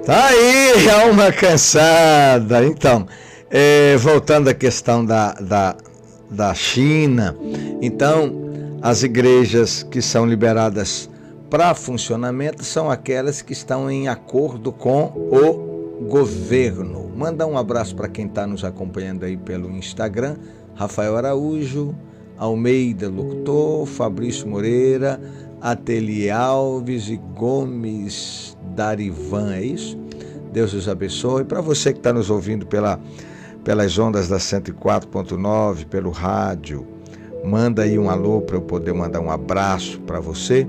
Tá aí, alma cansada. Então, voltando à questão da China, então, as igrejas que são liberadas para funcionamento são aquelas que estão em acordo com o governo. Manda um abraço para quem está nos acompanhando aí pelo Instagram, Rafael Araújo, Almeida Locutor, Fabrício Moreira, Ateliê Alves e Gomes Darivan, é isso? Deus os abençoe. Para você que está nos ouvindo pelas ondas da 104.9, pelo rádio, manda aí um alô para eu poder mandar um abraço para você.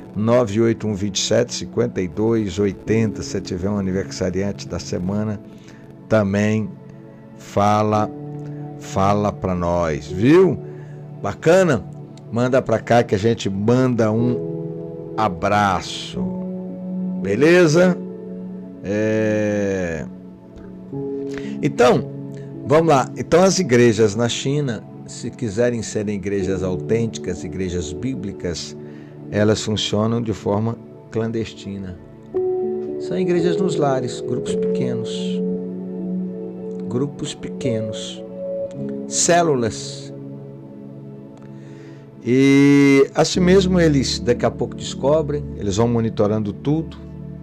98127-5280. Se tiver um aniversariante da semana, também fala para nós, viu? Bacana? Manda para cá que a gente manda um abraço. Beleza? Então, vamos lá. Então, as igrejas na China, se quiserem serem igrejas autênticas, igrejas bíblicas, elas funcionam de forma clandestina. São igrejas nos lares, grupos pequenos, células. E assim mesmo eles daqui a pouco descobrem, eles vão monitorando tudo.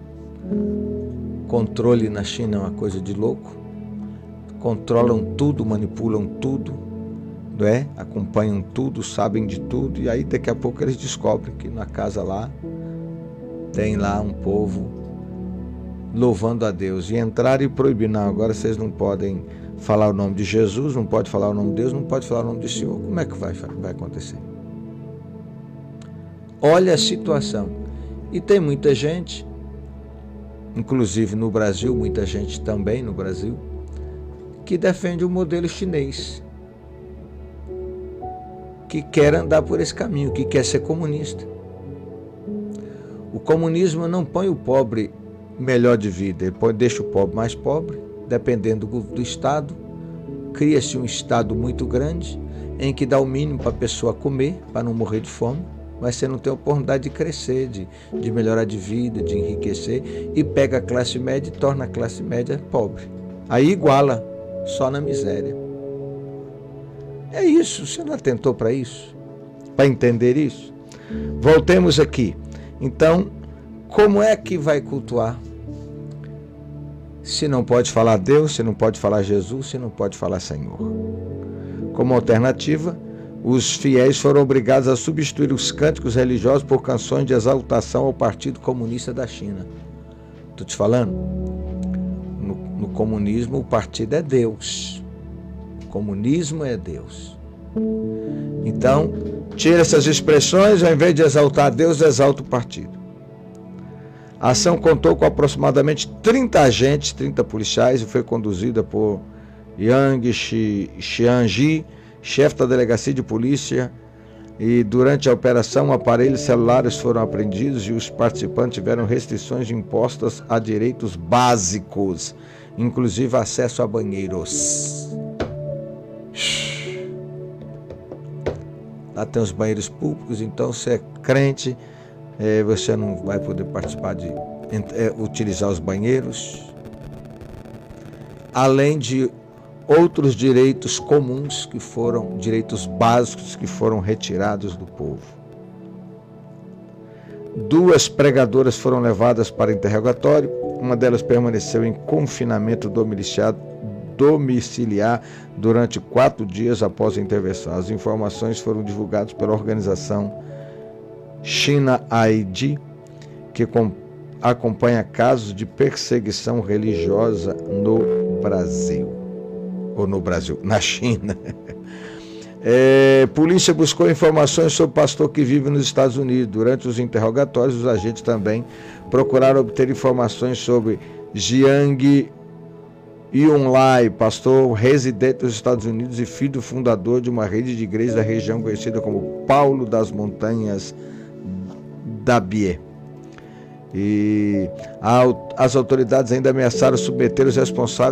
Controle na China é uma coisa de louco. Controlam tudo, manipulam tudo, não é? Acompanham tudo, sabem de tudo, e aí daqui a pouco eles descobrem que na casa lá tem lá um povo louvando a Deus, e entraram e proibir, não, agora vocês não podem falar o nome de Jesus, não pode falar o nome de Deus, não pode falar o nome do Senhor. Como é que vai acontecer? Olha a situação. E tem muita gente, inclusive no Brasil, muita gente também no Brasil, que defende o modelo chinês, que quer andar por esse caminho, que quer ser comunista. O comunismo não põe o pobre melhor de vida, ele deixa o pobre mais pobre, dependendo do Estado. Cria-se um Estado muito grande, em que dá o mínimo para a pessoa comer, para não morrer de fome, mas você não tem a oportunidade de crescer, de melhorar de vida, de enriquecer, e pega a classe média e torna a classe média pobre. Aí iguala, só na miséria. É isso, você não atentou para isso? Para entender isso? Voltemos aqui. Então, como é que vai cultuar? Se não pode falar Deus, se não pode falar Jesus, se não pode falar Senhor. Como alternativa, os fiéis foram obrigados a substituir os cânticos religiosos por canções de exaltação ao Partido Comunista da China. Estou te falando? No comunismo, o partido é Deus. O comunismo é Deus. Então, tira essas expressões, ao invés de exaltar Deus, exalta o partido. A ação contou com aproximadamente 30 agentes, 30 policiais, e foi conduzida por Yang Xianji, chefe da delegacia de polícia, e durante a operação aparelhos celulares foram apreendidos e os participantes tiveram restrições impostas a direitos básicos, inclusive acesso a banheiros. Lá tem os banheiros públicos, então se é crente, você não vai poder participar de utilizar os banheiros, além de outros direitos comuns direitos básicos que foram retirados do povo. 2 pregadoras foram levadas para interrogatório, uma delas permaneceu em confinamento domiciliar durante 4 dias após a intervenção. As informações foram divulgadas pela organização China ID, que acompanha casos de perseguição religiosa no Brasil. Ou no Brasil, na China. Polícia buscou informações sobre o pastor que vive nos Estados Unidos. Durante os interrogatórios, os agentes também procuraram obter informações sobre Jiang Yunlai, pastor residente dos Estados Unidos e filho fundador de uma rede de igrejas da região conhecida como Paulo das Montanhas da Bie. E as autoridades ainda ameaçaram submeter os responsáveis